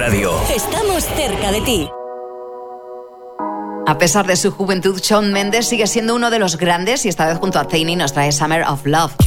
Radio. Estamos cerca de ti. A pesar de su juventud, Shawn Mendes sigue siendo uno de los grandes y esta vez junto a Zayn nos trae Summer of Love.